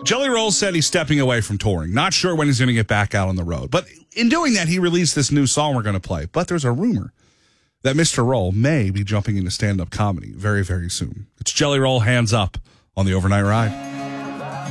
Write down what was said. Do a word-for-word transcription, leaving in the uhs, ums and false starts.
Jelly Roll said he's stepping away from touring. Not sure when he's going to get back out on the road. But in doing that, he released this new song we're going to play. But there's a rumor that Mister Roll may be jumping into stand-up comedy very, very soon. It's Jelly Roll, Hands Up on the Overnight Ride.